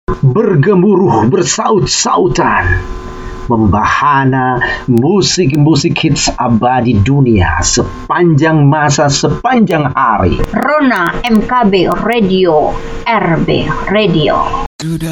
bergemuruh bersaut-sautan, membahana musik-musik hits abadi dunia sepanjang masa, sepanjang hari. Rona MKB Radio, RB Radio.